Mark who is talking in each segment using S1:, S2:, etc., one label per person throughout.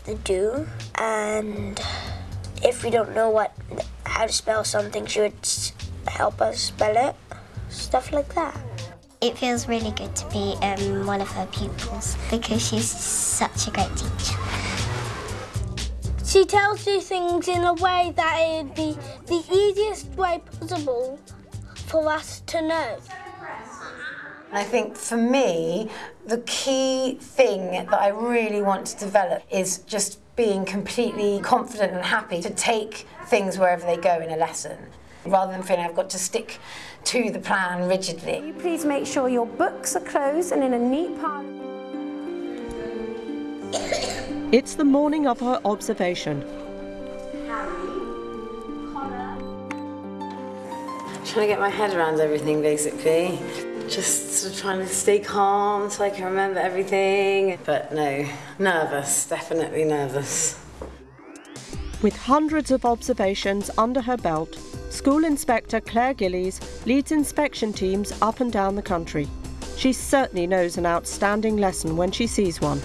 S1: have to do, and if we don't know how to spell something, she would help us spell it, stuff like that.
S2: It feels really good to be one of her pupils because she's such a great teacher.
S3: She tells you things in a way that it would be the easiest way possible for us to know.
S4: I think for me, the key thing that I really want to develop is just being completely confident and happy to take things wherever they go in a lesson, rather than feeling I've got to stick to the plan rigidly.
S5: Will you please make sure your books are closed and in a neat pile?
S6: It's the morning of her observation.
S4: Trying to get my head around everything, basically. Just sort of trying to stay calm so I can remember everything. But no, nervous, definitely nervous.
S6: With hundreds of observations under her belt, School Inspector Claire Gillies leads inspection teams up and down the country. She certainly knows an outstanding lesson when she sees one.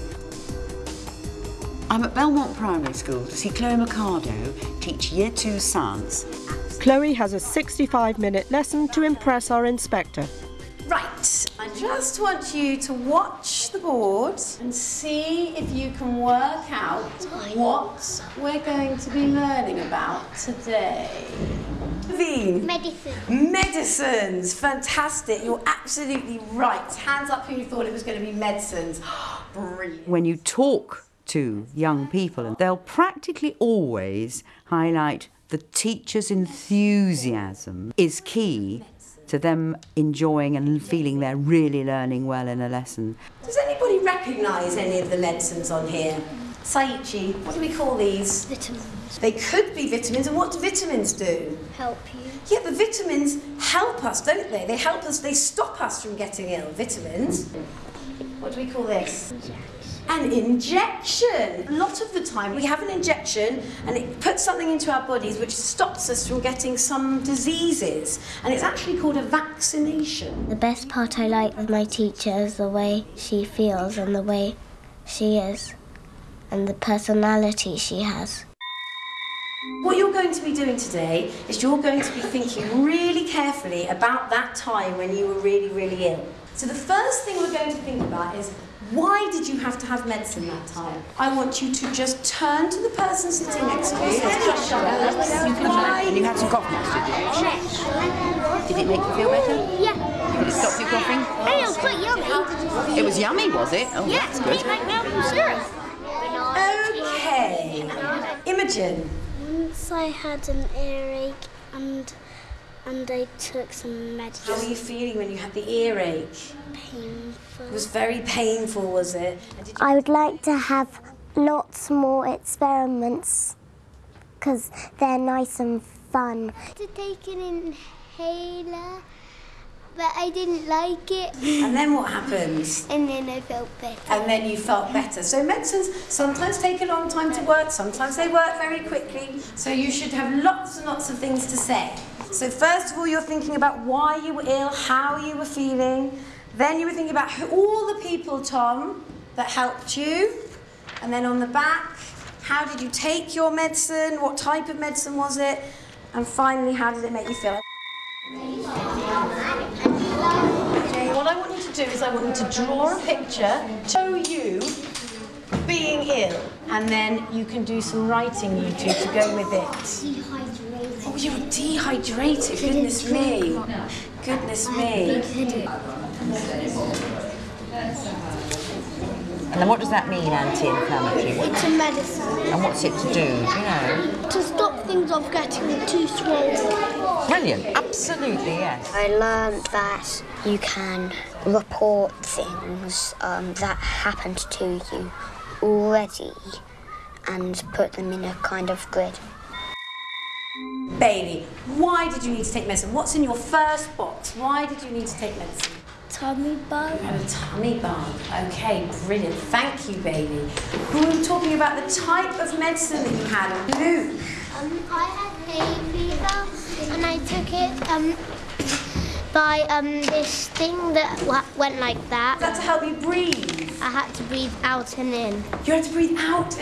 S7: I'm at Belmont Primary School to see Chloe Mercado teach Year 2 Science.
S6: Chloe has a 65-minute lesson to impress our inspector.
S8: Right, I just want you to watch the board and see if you can work out what we're going to be learning about today. Naveen.
S2: Medicine.
S8: Medicines, fantastic. You're absolutely right. Hands up who thought it was going to be medicines. Brilliant.
S7: When you talk to young people, they'll practically always highlight the teacher's enthusiasm is key to them enjoying and feeling they're really learning well in a lesson.
S8: Does anybody recognise any of the medicines on here? Saichi, what do we call these?
S2: Vitamins.
S8: They could be vitamins, and what do vitamins do?
S2: Help you.
S8: Yeah, the vitamins help us, don't they? They help us, they stop us from getting ill, vitamins. What do we call this? An injection. A lot of the time we have an injection and it puts something into our bodies which stops us from getting some diseases, and it's actually called a vaccination.
S2: The best part I like of my teacher is the way she feels and the way she is and the personality she has.
S8: What you're going to be doing today is you're going to be thinking really carefully about that time when you were really, really ill. So the first thing we're going to think about is, why did you have to have medicine that time? I want you to just turn to the person sitting next to you. You
S7: had some cough meds, did you? Did it make you feel better?
S3: Yeah.
S7: Did it stop you coughing?
S3: Hey, it was quite yummy.
S7: It was yummy, was it? Oh,
S3: Yeah,
S7: that's good.
S3: it like maple syrup.
S8: Okay. Imogen.
S2: Once I had an earache and I took some medicine.
S8: How were you feeling when you had the earache?
S2: Painful.
S8: It was very painful, was it? And did you...
S2: I would like to have lots more experiments because they're nice and fun. To take an inhaler, but I didn't like it.
S8: And then what happens?
S2: And then I felt better.
S8: And then you felt better. So medicines sometimes take a long time to work, sometimes they work very quickly. So you should have lots and lots of things to say. So first of all, you're thinking about why you were ill, how you were feeling. Then you were thinking about all the people, Tom, that helped you. And then on the back, how did you take your medicine? What type of medicine was it? And finally, how did it make you feel? What I want you to do is I want you to draw a picture, show you being ill, and then you can do some writing, you two, to go with it.
S2: Dehydrated.
S8: Oh, you were dehydrated, goodness me. Goodness me.
S7: And then what does that mean, anti-inflammatory?
S3: It's a medicine.
S7: And what's it to do, do you know?
S3: To stop things off getting too swollen.
S7: Brilliant, absolutely, yes.
S2: I learned that you can report things that happened to you already and put them in a kind of grid.
S8: Bailey, why did you need to take medicine? What's in your first box? Why did you need to take medicine?
S3: Tummy bug.
S8: You had a tummy bug. Okay, brilliant. Thank you, Bailey. We were talking about the type of medicine that you had. Luke.
S3: I had hay fever and I took it by this thing that went like that.
S8: Is that to help you breathe?
S3: I had to breathe out and in.
S8: You had to breathe out